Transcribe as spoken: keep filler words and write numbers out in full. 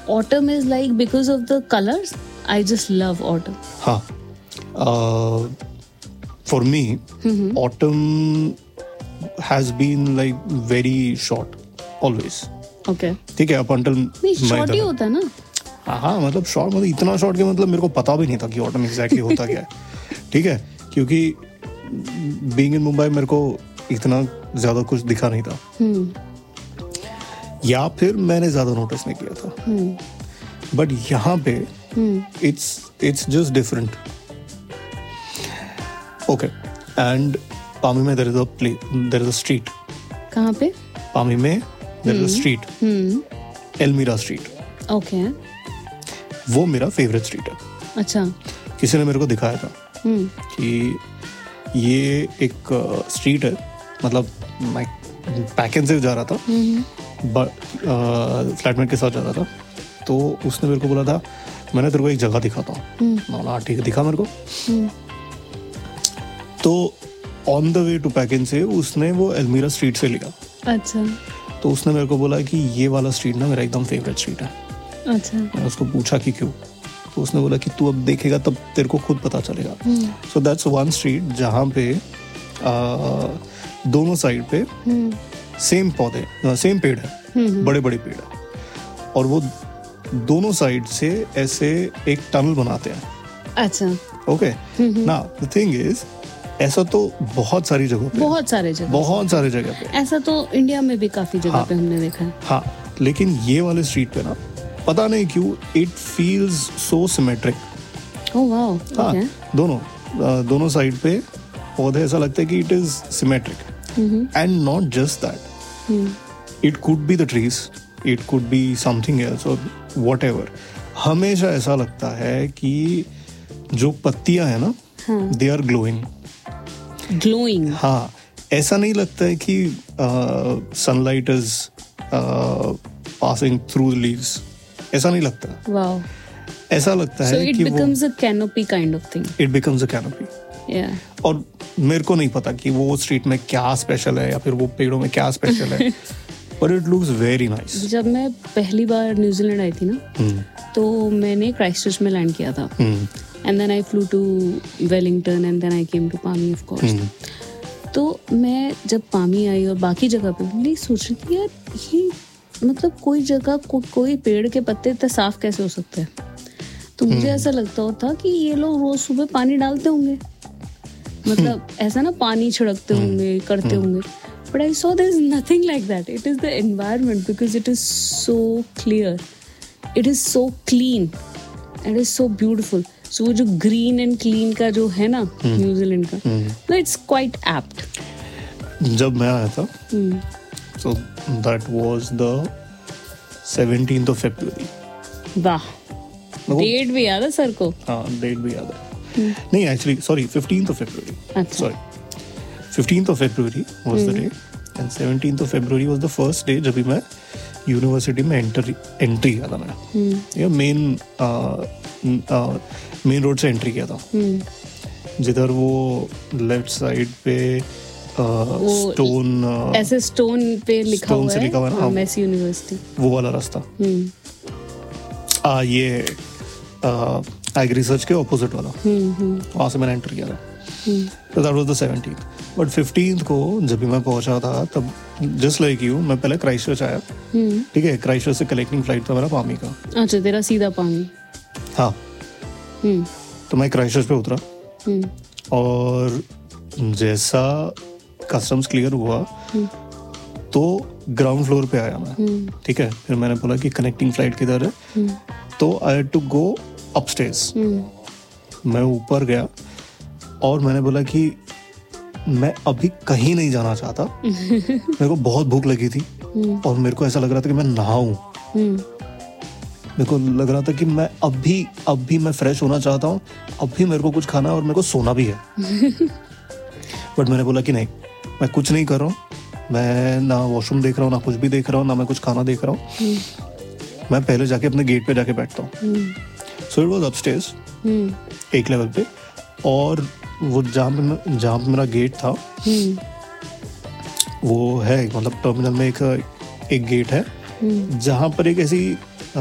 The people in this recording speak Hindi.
autumn is like because of the colors. I just love autumn. हाँ, uh, for me, mm-hmm. autumn has been like very short, always. Okay. ठीक है, up until नहीं short ही होता है ना. हाँ हाँ, मतलब short मतलब इतना short कि मतलब मेरे को पता भी नहीं था कि autumn exactly होता क्या है. ठीक है, क्योंकि being in Mumbai मेरे को इतना ज्यादा कुछ दिखा नहीं था. Hmm. या फिर मैंने ज्यादा नोटिस नहीं किया था. But hmm. यहाँ पे it's it's just different. Okay, and पामी में there is a play there is a street. कहाँ पे? पामी में there is a street, एल्मीरा street. Okay. वो मेरा फेवरेट स्ट्रीट है. अच्छा. किसी ने मेरे को दिखाया था hmm. कि ये एक स्ट्रीट है. मतलब मैं पैकेज से जा रहा था, फ्लैटमेट के साथ जा रहा था, तो उसने मेरे को बोला था मैंने तेरे को एक जगह दिखाता हूँ. मैं बोला ठीक है, दिखा मेरे को. तो on the way to package से उसने वो एल्मीरा स्ट्रीट से लिया. अच्छा. तो उसने मेरे को बोला कि ये वाला स्ट्रीट ना मेरा एकदम फेवरेट स्ट्रीट है. अच्छा. मैंने उसको पूछा कि क्यों. तो उसने बोला कि तू अब देखेगा तब तेरे को खुद पता चलेगा. सो दैट्स वन स्ट्रीट जहाँ पे uh, दोनों साइड पे सेम पौधे, सेम पेड़ है, बड़े बड़े पेड़ है, और वो दोनों साइड से ऐसे एक टनल बनाते हैं. अच्छा. Okay. Now the thing is, ऐसा तो बहुत सारी जगहों पे, बहुत सारे जगह बहुत सारे जगह पे ऐसा तो इंडिया में भी काफी जगह हाँ, पे हमने देखा है. हाँ, लेकिन ये वाले स्ट्रीट पे ना पता नहीं क्यों it feels so symmetric. Oh wow. हाँ, दोनों दोनों साइड पे पौधे, ऐसा लगता है कि it is symmetric. And not just that, it could be the trees, it could be something else और व्हाटएवर. हमेशा ऐसा लगता है कि जो पत्तियां है ना, दे आर ग्लोइंग. ग्लोइंग. हाँ, ऐसा नहीं लगता है कि sunlight is passing through the leaves. ऐसा नहीं लगता. वाओ. ऐसा लगता so है it कि becomes a canopy kind of thing. It becomes a canopy. Yeah. और मेरे को नहीं पता कि वो स्ट्रीट में क्या स्पेशल है या फिर वो पेड़ों में क्या स्पेशल है, but it looks very nice. जब मैं पहली बार न्यूजीलैंड आई थी ना, hmm. तो मैंने क्राइस्टचर्च में लैंड किया था. hmm. And then I flew to Wellington and then I came to Palmy of course. hmm. तो मैं जब पामी आई और बाकी जगह पे मैं सोच रही थी यार ये मतलब कोई जगह को, कोई पेड़ के पत्ते इतने साफ कैसे हो सकते हैं. तो मुझे ऐसा लगता होता कि ये लोग रोज सुबह पानी डालते होंगे, मतलब ऐसा ना पानी छिड़कते होंगे, करते होंगे. But I saw there is nothing like that. It is the environment because it is so clear, it is so clean, it is so beautiful. So वो जो green and clean का जो है ना न्यूजीलैंड का, no, it's quite apt. जब मैं आया था, so that was the seventeenth of February. वाह. डेट भी याद है सर को? हाँ, डेट भी याद है. नहीं, actually sorry, fifteenth of February. अच्छा. Sorry, fifteenth of February was the day, and seventeenth of February was the first day जब भी मैं यूनिवर्सिटी में एंट्री एंट्री किया था मैंने. ये मेन मेन रोड से एंट्री किया था, जिधर वो लेफ्ट साइड पे स्टोन, ऐसे स्टोन पे लिखा हुआ है, है मेसी यूनिवर्सिटी, वो वाला रास्ता. आ, ये एग्री रिसर्च के ऑपोजिट वाला, वहाँ से मैंने एंटर किया था. तो that was the seventeenth. But fifteenth को जब भी मैं पहुंचा था तब जस्ट लाइक यू मैं पहले क्राइस्टचर्च आया. ठीक है, क्राइस्टचर्च से कलेक्टिंग फ्लाइट था मेरा पामी का. अच्छा, तेरा सीधा पामी. हाँ. तो मैं क्राइस्टचर्च पे उतरा और जैसा कस्टम्स क्लियर हुआ तो ग्राउंड फ्लोर पे आया मैं. ठीक है, फिर मैंने बोला कि कनेक्टिंग फ्लाइट किधर है, तो I had to go upstairs. मैं ऊपर गया और मैंने बोला कि मैं अभी कहीं नहीं जाना चाहता. मेरे को बहुत भूख लगी थी और मेरे को ऐसा लग रहा था कि मैं नहाऊं. मेरे को लग रहा था कि मैं अभी अभी मैं फ्रेश होना चाहता हूँ, अभी मेरे को कुछ खाना है और मेरे को सोना भी है. बट मैंने बोला कि नहीं, मैं कुछ नहीं कर रहा हूँ. मैं ना वॉशरूम देख रहा हूँ, ना कुछ भी देख रहा हूँ, ना मैं कुछ खाना देख रहा हूँ. मैं पहले जाके अपने गेट पे जाके बैठता हूँ. सो इट वाज अपस्टेयर्स, एक लेवल पे, और वो जहाँ पे जहाँ पे मेरा गेट था वो है मतलब टर्मिनल में एक एक गेट है जहाँ पर एक ऐसी